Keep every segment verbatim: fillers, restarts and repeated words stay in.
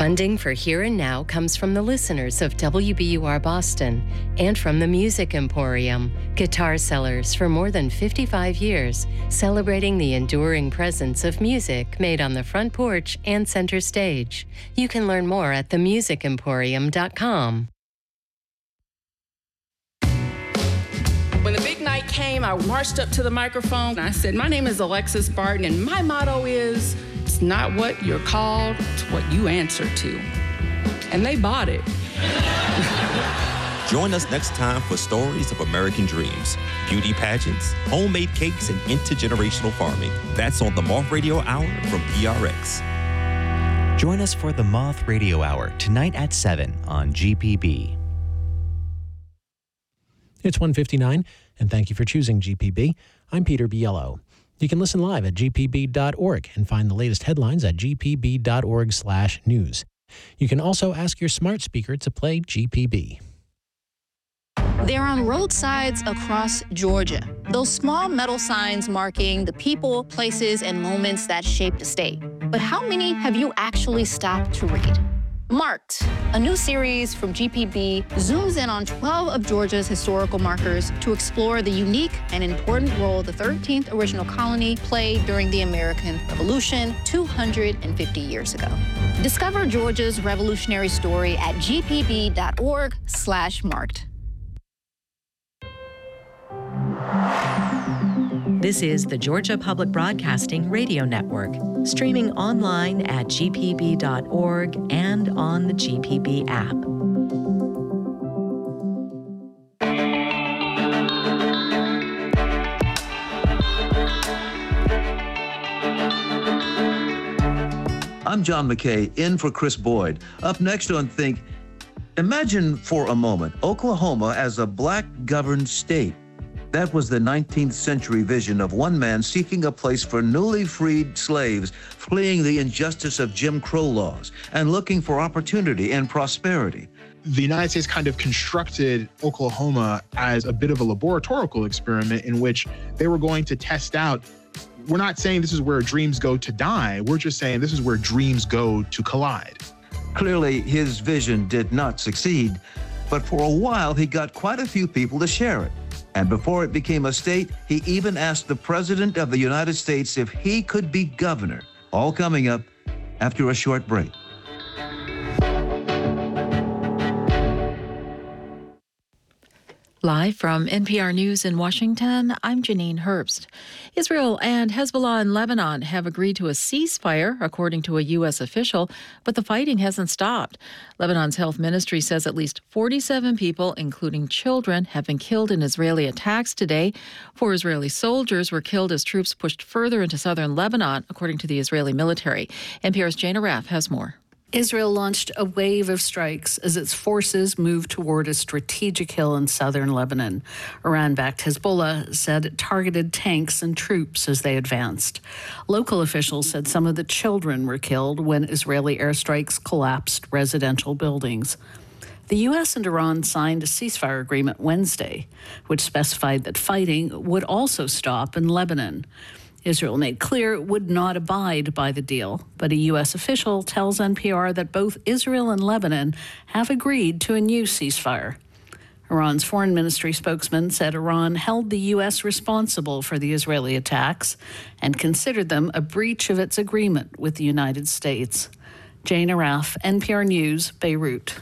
Funding for Here and Now comes from the listeners of W B U R Boston and from the Music Emporium, guitar sellers for more than fifty-five years, celebrating the enduring presence of music made on the front porch and center stage. You can learn more at the music emporium dot com. When the big night came, I marched up to the microphone and I said, my name is Alexis Barton, and my motto is, it's not what you're called, it's what you answer to. And they bought it. Join us next time for stories of American dreams, beauty pageants, homemade cakes, and intergenerational farming. That's on the Moth Radio Hour from P R X. Join us for the Moth Radio Hour tonight at seven on G P B. It's one fifty-nine, and thank you for choosing G P B. I'm Peter Biello. You can listen live at G P B dot org and find the latest headlines at G P B dot org slash news. You can also ask your smart speaker to play G P B. They're on roadsides across Georgia. Those small metal signs marking the people, places, and moments that shaped the state. But how many have you actually stopped to read? Marked, a new series from G P B, zooms in on twelve of Georgia's historical markers to explore the unique and important role the thirteenth original colony played during the American Revolution two hundred fifty years ago. Discover Georgia's revolutionary story at G P B dot org slash marked. This is the Georgia Public Broadcasting Radio Network, streaming online at G P B dot org and on the G P B app. I'm John McKay, in for Chris Boyd. Up next on Think, imagine for a moment Oklahoma as a black-governed state. That was the nineteenth century vision of one man seeking a place for newly freed slaves fleeing the injustice of Jim Crow laws and looking for opportunity and prosperity. The United States kind of constructed Oklahoma as a bit of a laboratorial experiment in which they were going to test out. We're not saying this is where dreams go to die. We're just saying this is where dreams go to collide. Clearly, his vision did not succeed, but for a while he got quite a few people to share it. And before it became a state, he even asked the President of the United States if he could be governor. All coming up after a short break. Live from N P R News in Washington, I'm Janine Herbst. Israel and Hezbollah in Lebanon have agreed to a ceasefire, according to a U S official, but the fighting hasn't stopped. Lebanon's health ministry says at least forty-seven people, including children, have been killed in Israeli attacks today. Four Israeli soldiers were killed as troops pushed further into southern Lebanon, according to the Israeli military. N P R's Jane Araf has more. Israel launched a wave of strikes as its forces moved toward a strategic hill in southern Lebanon. Iran-backed Hezbollah said it targeted tanks and troops as they advanced. Local officials said some of the children were killed when Israeli airstrikes collapsed residential buildings. The U S and Iran signed a ceasefire agreement Wednesday, which specified that fighting would also stop in Lebanon. Israel made clear it would not abide by the deal, but a U S official tells N P R that both Israel and Lebanon have agreed to a new ceasefire. Iran's foreign ministry spokesman said Iran held the U S responsible for the Israeli attacks and considered them a breach of its agreement with the United States. Jane Araf, N P R News, Beirut.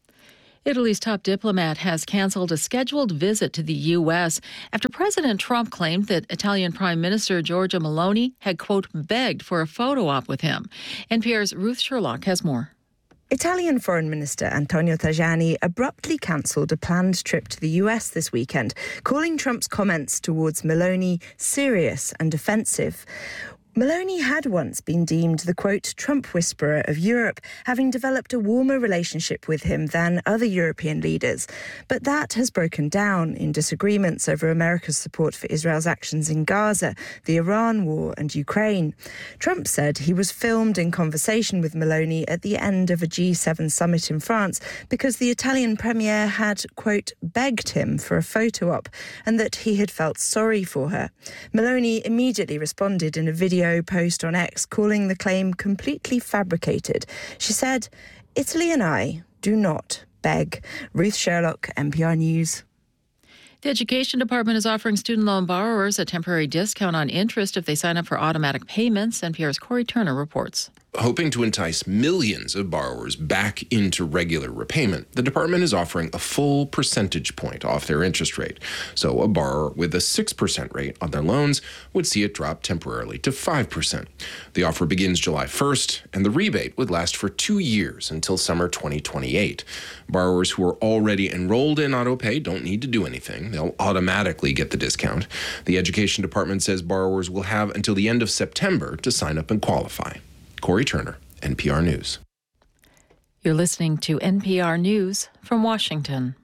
Italy's top diplomat has canceled a scheduled visit to the U S after President Trump claimed that Italian Prime Minister Giorgia Meloni had, quote, begged for a photo op with him. N P R's Ruth Sherlock has more. Italian Foreign Minister Antonio Tajani abruptly cancelled a planned trip to the U S this weekend, calling Trump's comments towards Meloni serious and offensive. Meloni had once been deemed the, quote, Trump whisperer of Europe, having developed a warmer relationship with him than other European leaders. But that has broken down in disagreements over America's support for Israel's actions in Gaza, the Iran war and Ukraine. Trump said he was filmed in conversation with Meloni at the end of a G seven summit in France because the Italian premier had, quote, begged him for a photo op and that he had felt sorry for her. Meloni immediately responded in a video video post on X calling the claim completely fabricated. She said, "Italy and I do not beg." Ruth Sherlock, N P R News. The Education Department is offering student loan borrowers a temporary discount on interest if they sign up for automatic payments. N P R's Corey Turner reports. Hoping to entice millions of borrowers back into regular repayment, the department is offering a full percentage point off their interest rate. So a borrower with a six percent rate on their loans would see it drop temporarily to five percent. The offer begins July first, and the rebate would last for two years until summer twenty twenty-eight. Borrowers who are already enrolled in AutoPay don't need to do anything. They'll automatically get the discount. The Education Department says borrowers will have until the end of September to sign up and qualify. Corey Turner, N P R News. You're listening to N P R News from Washington.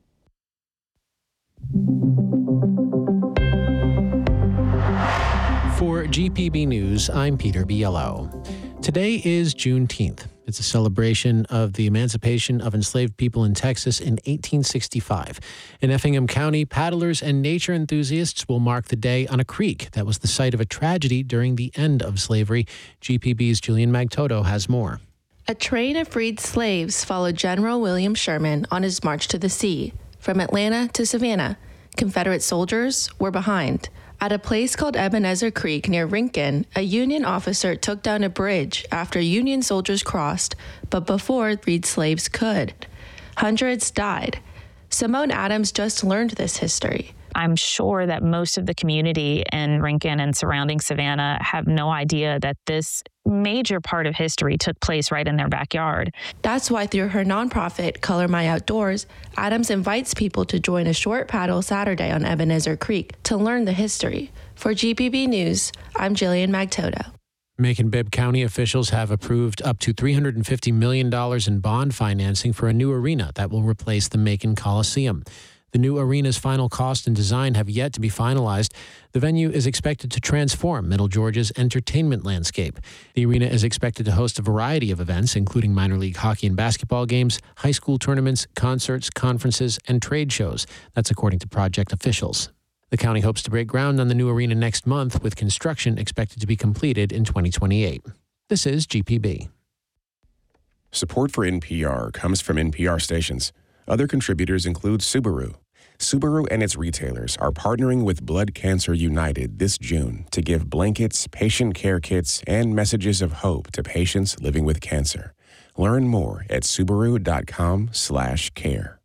For G P B News, I'm Peter Biello. Today is Juneteenth. It's a celebration of the emancipation of enslaved people in Texas in eighteen sixty-five. In Effingham County, paddlers and nature enthusiasts will mark the day on a creek that was the site of a tragedy during the end of slavery. G P B's Julian Magtoto has more. A train of freed slaves followed General William Sherman on his march to the sea. From Atlanta to Savannah, Confederate soldiers were behind. At a place called Ebenezer Creek near Rincon, a Union officer took down a bridge after Union soldiers crossed, but before freed slaves could. Hundreds died. Simone Adams just learned this history. I'm sure that most of the community in Rincon and surrounding Savannah have no idea that this major part of history took place right in their backyard. That's why through her nonprofit, Color My Outdoors, Adams invites people to join a short paddle Saturday on Ebenezer Creek to learn the history. For G P B News, I'm Jillian Magtoto. Macon-Bibb County officials have approved up to three hundred fifty million dollars in bond financing for a new arena that will replace the Macon Coliseum. The new arena's final cost and design have yet to be finalized. The venue is expected to transform Middle Georgia's entertainment landscape. The arena is expected to host a variety of events, including minor league hockey and basketball games, high school tournaments, concerts, conferences, and trade shows. That's according to project officials. The county hopes to break ground on the new arena next month, with construction expected to be completed in twenty twenty-eight. This is G P B. Support for N P R comes from N P R stations. Other contributors include Subaru. Subaru and its retailers are partnering with Blood Cancer United this June to give blankets, patient care kits, and messages of hope to patients living with cancer. Learn more at Subaru.com slash care.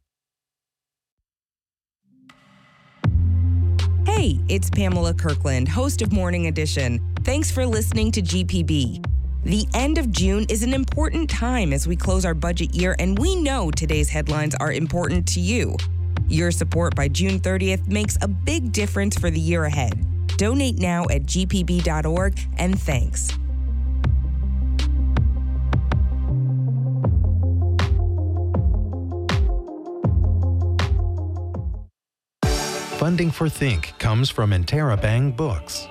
Hey, it's Pamela Kirkland, host of Morning Edition. Thanks for listening to G P B. The end of June is an important time as we close our budget year, and we know today's headlines are important to you. Your support by June thirtieth makes a big difference for the year ahead. Donate now at G P B dot org, and thanks. Funding for Think comes from Interabang Books.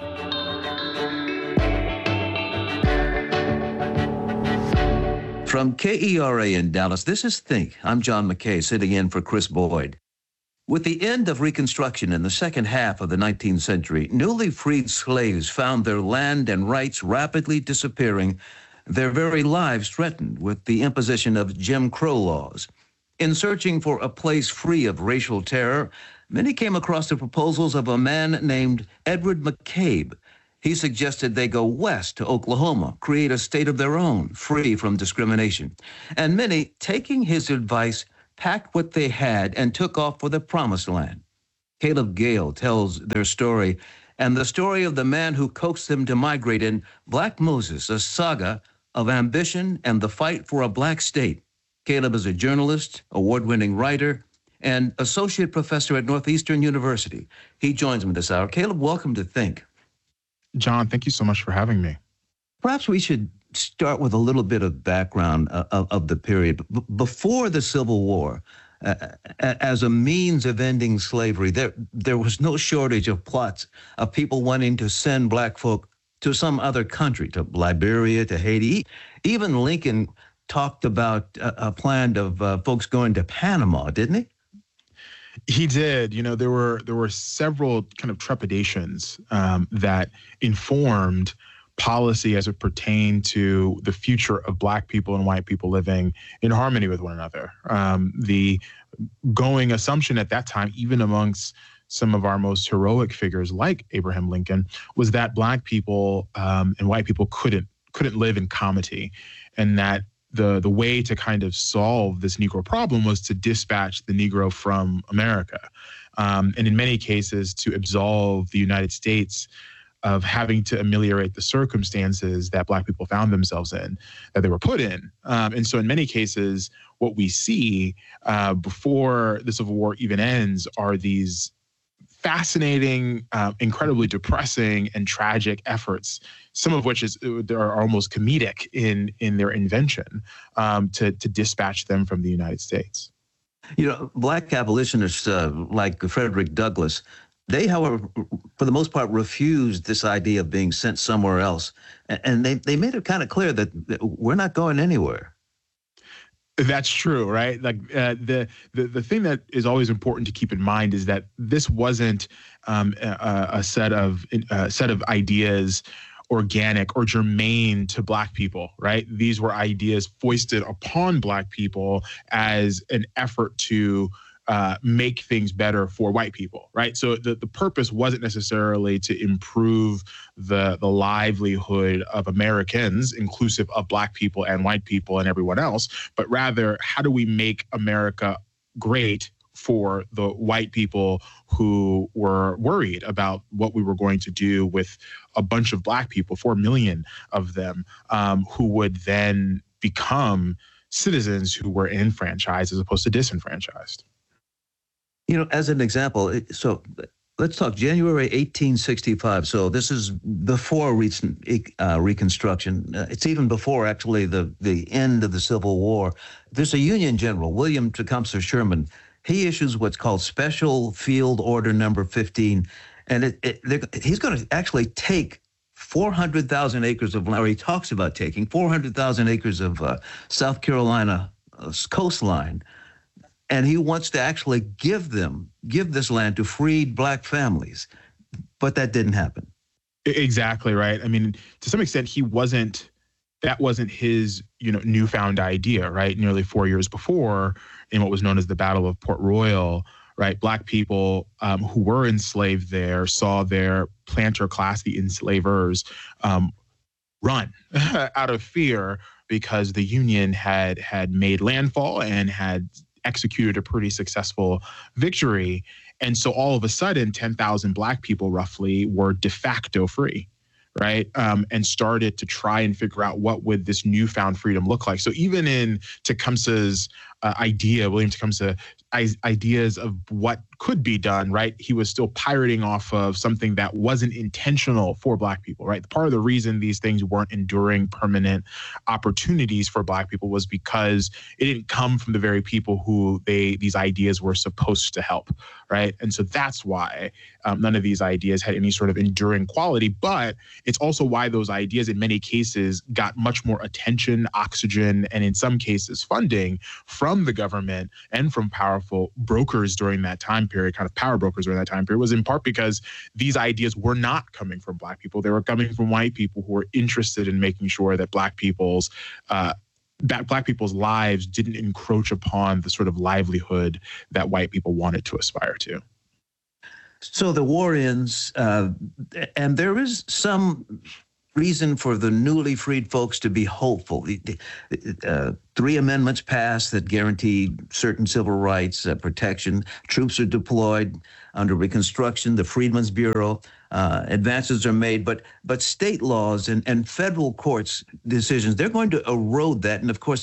From K E R A in Dallas, this is Think. I'm John McKay, sitting in for Chris Boyd. With the end of Reconstruction in the second half of the nineteenth century, newly freed slaves found their land and rights rapidly disappearing, their very lives threatened with the imposition of Jim Crow laws. In searching for a place free of racial terror, many came across the proposals of a man named Edward McCabe. He suggested they go west to Oklahoma, create a state of their own, free from discrimination. And many, taking his advice, packed what they had and took off for the promised land. Caleb Gale tells their story and the story of the man who coaxed them to migrate in Black Moses, a saga of ambition and the fight for a black state. Caleb is a journalist, award-winning writer, and associate professor at Northeastern University. He joins me this hour. Caleb, welcome to Think. John, thank you so much for having me. Perhaps we should start with a little bit of background uh, of, of the period. B- before the Civil War, uh, as a means of ending slavery, there there was no shortage of plots of people wanting to send black folk to some other country, to Liberia, to Haiti. Even Lincoln talked about a, a plan of uh, folks going to Panama, didn't he? He did. You know, there were there were several kind of trepidations um, that informed policy as it pertained to the future of Black people and white people living in harmony with one another. Um, the going assumption at that time, even amongst some of our most heroic figures like Abraham Lincoln, was that Black people um, and white people couldn't couldn't live in comity, and that the the way to kind of solve this Negro problem was to dispatch the Negro from America, um, and in many cases to absolve the United States of having to ameliorate the circumstances that Black people found themselves in, that they were put in. Um, and so in many cases, what we see uh, before the Civil War even ends are these fascinating, uh, incredibly depressing and tragic efforts, some of which is are almost comedic in in their invention, um, to, to dispatch them from the United States. You know, Black abolitionists uh, like Frederick Douglass, they, however, for the most part, refused this idea of being sent somewhere else. And they, they made it kind of clear that, that we're not going anywhere. That's true, right? Like uh, the, the the thing that is always important to keep in mind is that this wasn't um, a, a set of a set of ideas organic or germane to Black people, right? These were ideas foisted upon Black people as an effort to Uh, make things better for white people, right? So the, the purpose wasn't necessarily to improve the the livelihood of Americans, inclusive of Black people and white people and everyone else, but rather, how do we make America great for the white people who were worried about what we were going to do with a bunch of Black people, four million of them, um, who would then become citizens who were enfranchised as opposed to disenfranchised. You know, as an example, so let's talk January eighteen sixty-five. So this is before recent uh, Reconstruction. Uh, it's even before, actually, the, the end of the Civil War. There's a Union general, William Tecumseh Sherman. He issues what's called Special Field Order Number fifteen. And it, it, he's going to actually take four hundred thousand acres of land, or he talks about taking four hundred thousand acres of uh, South Carolina uh, coastline. And he wants to actually give them, give this land to freed Black families. But that didn't happen. Exactly right. I mean, to some extent, he wasn't, that wasn't his, you know, newfound idea, right? Nearly four years before, in what was known as the Battle of Port Royal, right? Black people um, who were enslaved there saw their planter class, the enslavers, um, run out of fear because the Union had had made landfall and had executed a pretty successful victory. And so all of a sudden, ten thousand Black people roughly were de facto free, right? Um, and started to try and figure out what would this newfound freedom look like. So even in Tecumseh's uh, idea, William Tecumseh, I- ideas of what could be done, right? He was still pirating off of something that wasn't intentional for Black people, right? Part of the reason these things weren't enduring permanent opportunities for Black people was because it didn't come from the very people who they these ideas were supposed to help, right? And so that's why um, none of these ideas had any sort of enduring quality, but it's also why those ideas in many cases got much more attention, oxygen, and in some cases funding from the government and from powerful brokers during that time period, kind of power brokers during that time period, was in part because these ideas were not coming from Black people. They were coming from white people who were interested in making sure that Black people's uh, that Black people's lives didn't encroach upon the sort of livelihood that white people wanted to aspire to. So the war ends, uh, and there is some reason for the newly freed folks to be hopeful. Uh, three amendments passed that guarantee certain civil rights uh, protection. Troops are deployed under Reconstruction, the Freedmen's Bureau. Uh, advances are made, but but state laws and, and federal courts decisions, they're going to erode that. And of course,